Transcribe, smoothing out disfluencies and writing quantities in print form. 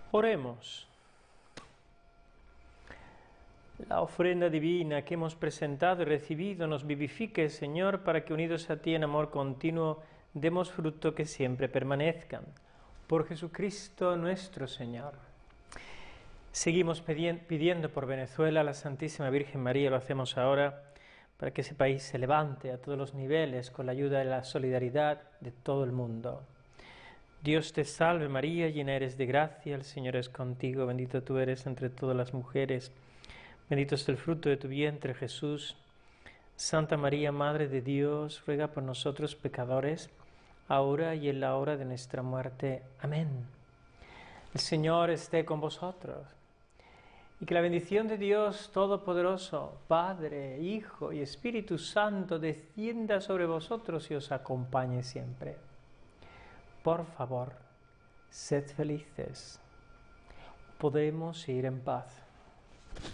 Oremos. La ofrenda divina que hemos presentado y recibido nos vivifique, Señor, para que unidos a ti en amor continuo demos fruto que siempre permanezcan. Por Jesucristo nuestro Señor. Seguimos pidiendo por Venezuela a la Santísima Virgen María, lo hacemos ahora, para que ese país se levante a todos los niveles con la ayuda y la solidaridad de todo el mundo. Dios te salve María, llena eres de gracia, el Señor es contigo, bendita tú eres entre todas las mujeres, bendito es el fruto de tu vientre Jesús. Santa María, Madre de Dios, ruega por nosotros pecadores, ahora y en la hora de nuestra muerte. Amén. El Señor esté con vosotros, y que la bendición de Dios Todopoderoso, Padre, Hijo y Espíritu Santo, descienda sobre vosotros y os acompañe siempre. Por favor, sed felices. Podemos ir en paz.